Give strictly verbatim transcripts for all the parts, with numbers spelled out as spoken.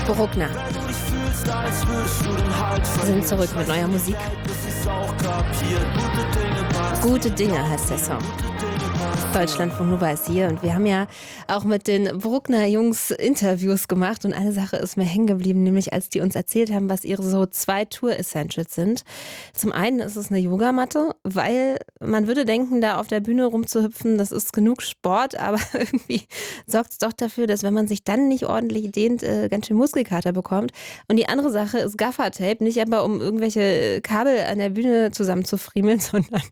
Bruckner sind zurück mit neuer Musik. Gute Dinge heißt der Song. Deutschlandfunk Nova ist hier und wir haben ja auch mit den Bruckner-Jungs Interviews gemacht und eine Sache ist mir hängen geblieben, nämlich als die uns erzählt haben, was ihre so zwei Tour-Essentials sind. Zum einen ist es eine Yogamatte, weil man würde denken, da auf der Bühne rumzuhüpfen, das ist genug Sport, aber irgendwie sorgt es doch dafür, dass wenn man sich dann nicht ordentlich dehnt, äh, ganz schön Muskelkater bekommt. Und die andere Sache ist Gaffertape, nicht aber um irgendwelche Kabel an der Bühne zusammenzufriemeln, sondern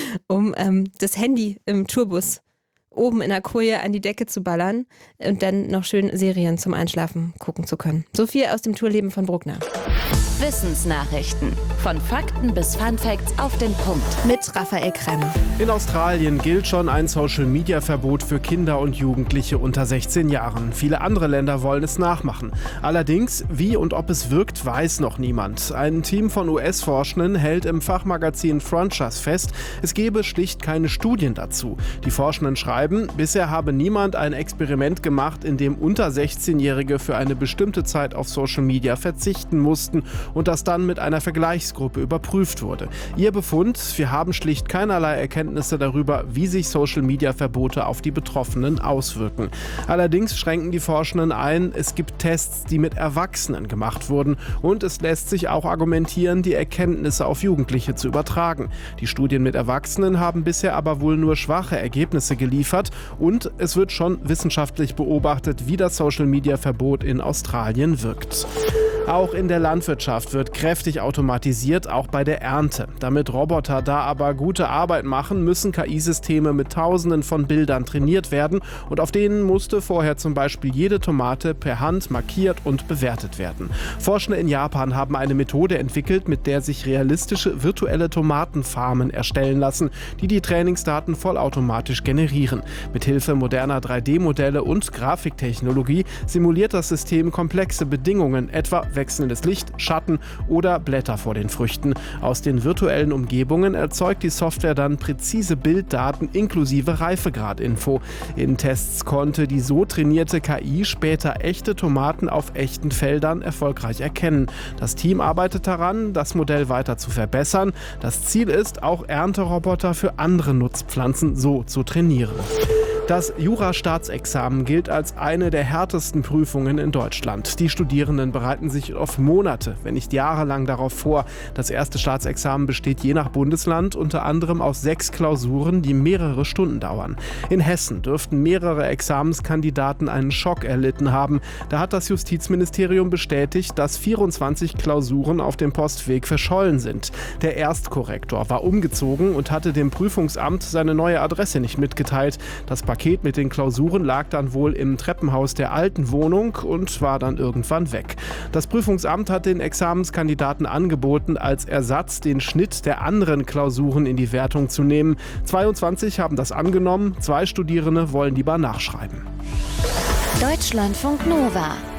um ähm, das Handy im Tourbus oben in der Koje an die Decke zu ballern und dann noch schön Serien zum Einschlafen gucken zu können. So viel aus dem Tourleben von Bruckner. Wissensnachrichten. Von Fakten bis Funfacts auf den Punkt. Mit Raphael Kremm. In Australien gilt schon ein Social-Media-Verbot für Kinder und Jugendliche unter sechzehn Jahren. Viele andere Länder wollen es nachmachen. Allerdings, wie und ob es wirkt, weiß noch niemand. Ein Team von U S-Forschenden hält im Fachmagazin Frontiers fest, es gebe schlicht keine Studien dazu. Die Forschenden schreiben, bisher habe niemand ein Experiment gemacht, in dem unter sechzehnjährige für eine bestimmte Zeit auf Social Media verzichten mussten und das dann mit einer Vergleichsgruppe überprüft wurde. Ihr Befund: Wir haben schlicht keinerlei Erkenntnisse darüber, wie sich Social-Media-Verbote auf die Betroffenen auswirken. Allerdings schränken die Forschenden ein, es gibt Tests, die mit Erwachsenen gemacht wurden und es lässt sich auch argumentieren, die Erkenntnisse auf Jugendliche zu übertragen. Die Studien mit Erwachsenen haben bisher aber wohl nur schwache Ergebnisse geliefert und es wird schon wissenschaftlich beobachtet, wie das Social-Media-Verbot in Australien wirkt. Auch in der Landwirtschaft wird kräftig automatisiert, auch bei der Ernte. Damit Roboter da aber gute Arbeit machen, müssen K I-Systeme mit Tausenden von Bildern trainiert werden und auf denen musste vorher zum Beispiel jede Tomate per Hand markiert und bewertet werden. Forschende in Japan haben eine Methode entwickelt, mit der sich realistische virtuelle Tomatenfarmen erstellen lassen, die die Trainingsdaten vollautomatisch generieren. Mithilfe moderner drei D Modelle und Grafiktechnologie simuliert das System komplexe Bedingungen, etwa wechselndes Licht, Schatten oder Blätter vor den Früchten. Aus den virtuellen Umgebungen erzeugt die Software dann präzise Bilddaten inklusive Reifegradinfo. In Tests konnte die so trainierte K I später echte Tomaten auf echten Feldern erfolgreich erkennen. Das Team arbeitet daran, das Modell weiter zu verbessern. Das Ziel ist, auch Ernteroboter für andere Nutzpflanzen so zu trainieren. Das Jura-Staatsexamen gilt als eine der härtesten Prüfungen in Deutschland. Die Studierenden bereiten sich oft Monate, wenn nicht jahrelang darauf vor. Das erste Staatsexamen besteht je nach Bundesland unter anderem aus sechs Klausuren, die mehrere Stunden dauern. In Hessen dürften mehrere Examenskandidaten einen Schock erlitten haben. Da hat das Justizministerium bestätigt, dass vierundzwanzig Klausuren auf dem Postweg verschollen sind. Der Erstkorrektor war umgezogen und hatte dem Prüfungsamt seine neue Adresse nicht mitgeteilt. Das Paket mit den Klausuren lag dann wohl im Treppenhaus der alten Wohnung und war dann irgendwann weg. Das Prüfungsamt hat den Examenskandidaten angeboten, als Ersatz den Schnitt der anderen Klausuren in die Wertung zu nehmen. zweiundzwanzig haben das angenommen, zwei Studierende wollen lieber nachschreiben. Deutschlandfunk Nova.